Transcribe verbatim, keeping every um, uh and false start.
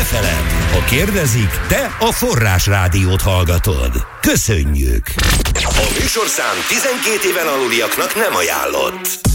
ef em. Ha kérdezik, te a Forrás Rádiót hallgatod. Köszönjük! A műsorszám tizenkét éven aluliaknak nem ajánlott.